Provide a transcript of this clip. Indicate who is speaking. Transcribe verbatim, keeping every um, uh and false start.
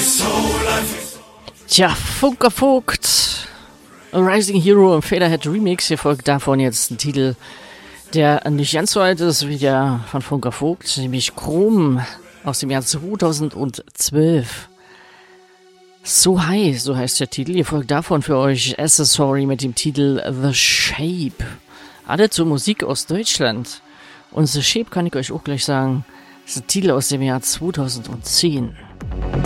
Speaker 1: Tja, Funker Vogt, A Rising Hero im Faderhead Remix. Hier folgt davon jetzt ein Titel, der nicht ganz so alt ist wie der von Funker Vogt, nämlich Chrom aus dem Jahr zweitausendzwölf. So High, so heißt der Titel. Hier folgt davon für euch Accessory mit dem Titel The Shape. Alle zur Musik aus Deutschland. Und The Shape kann ich euch auch gleich sagen, ist ein Titel aus dem Jahr zweitausendzehn.